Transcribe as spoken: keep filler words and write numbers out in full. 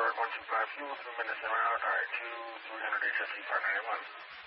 York one two five fuel, two minutes en route, R two, three hundred H F C, Part ninety-one.